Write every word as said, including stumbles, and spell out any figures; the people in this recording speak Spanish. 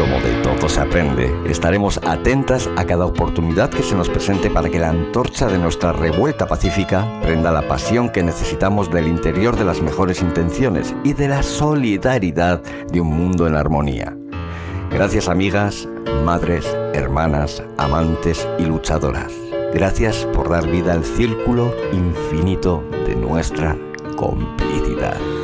como de todo se aprende, estaremos atentas a cada oportunidad que se nos presente para que la antorcha de nuestra revuelta pacífica prenda la pasión que necesitamos del interior de las mejores intenciones y de la solidaridad de un mundo en armonía. Gracias, amigas, madres, hermanas, amantes y luchadoras. Gracias por dar vida al círculo infinito de nuestra complicidad.